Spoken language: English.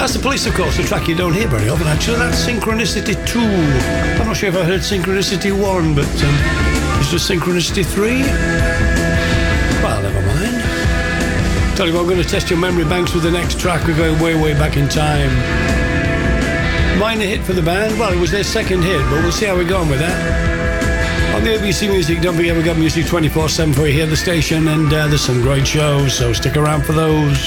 That's The Police, of course, a track you don't hear very often, actually. That's Synchronicity 2. I'm not sure if I heard Synchronicity 1, but is there Synchronicity 3? Well, never mind. Tell you what, I'm going to test your memory banks with the next track. We're going way, way back in time. Minor hit for the band. Well, it was their second hit, but we'll see how we're going with that. On the ABC Music, don't forget we've got music 24/7 for you here at the station, and there's some great shows, so stick around for those.